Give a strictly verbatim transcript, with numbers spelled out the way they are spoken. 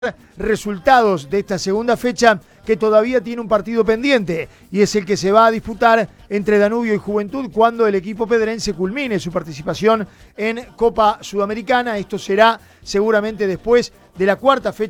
resultados de esta segunda fecha que todavía tiene un partido pendiente y es el que se va a disputar entre Danubio y Juventud cuando el equipo pedrense culmine su participación en Copa Sudamericana. Esto será seguramente después de la cuarta fecha